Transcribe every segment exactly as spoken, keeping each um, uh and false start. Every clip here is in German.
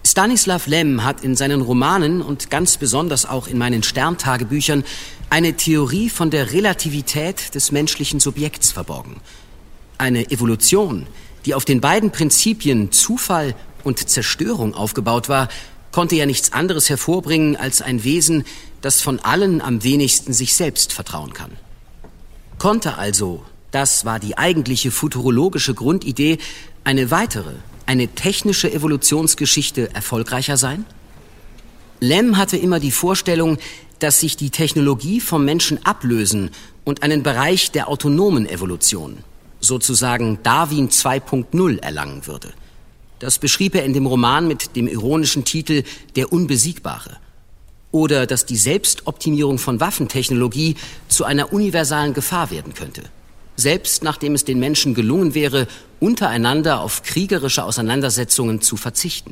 Stanislav Lem hat in seinen Romanen und ganz besonders auch in meinen Sterntagebüchern eine Theorie von der Relativität des menschlichen Subjekts verborgen. Eine Evolution, die auf den beiden Prinzipien Zufall und Zerstörung aufgebaut war, konnte ja nichts anderes hervorbringen als ein Wesen, das von allen am wenigsten sich selbst vertrauen kann. Konnte also, das war die eigentliche futurologische Grundidee, eine weitere, eine technische Evolutionsgeschichte erfolgreicher sein? Lem hatte immer die Vorstellung, dass sich die Technologie vom Menschen ablösen und einen Bereich der autonomen Evolution, sozusagen Darwin zwei Punkt null, erlangen würde. Das beschrieb er in dem Roman mit dem ironischen Titel Der Unbesiegbare. Oder dass die Selbstoptimierung von Waffentechnologie zu einer universalen Gefahr werden könnte. Selbst nachdem es den Menschen gelungen wäre, untereinander auf kriegerische Auseinandersetzungen zu verzichten.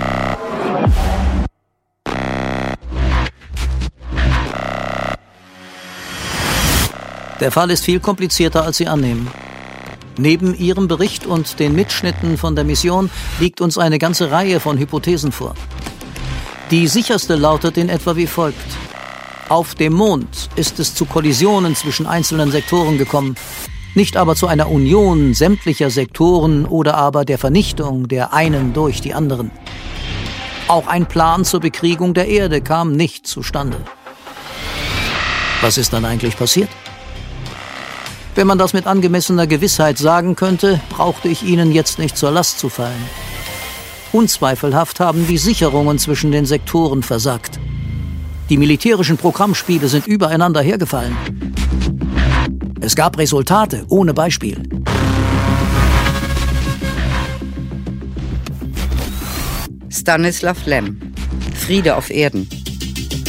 Der Fall ist viel komplizierter, als Sie annehmen. Neben Ihrem Bericht und den Mitschnitten von der Mission liegt uns eine ganze Reihe von Hypothesen vor. Die sicherste lautet in etwa wie folgt. Auf dem Mond ist es zu Kollisionen zwischen einzelnen Sektoren gekommen, nicht aber zu einer Union sämtlicher Sektoren oder aber der Vernichtung der einen durch die anderen. Auch ein Plan zur Bekriegung der Erde kam nicht zustande. Was ist dann eigentlich passiert? Wenn man das mit angemessener Gewissheit sagen könnte, brauchte ich Ihnen jetzt nicht zur Last zu fallen. Unzweifelhaft haben die Sicherungen zwischen den Sektoren versagt. Die militärischen Programmspiele sind übereinander hergefallen. Es gab Resultate ohne Beispiel. Stanislav Lem, Friede auf Erden.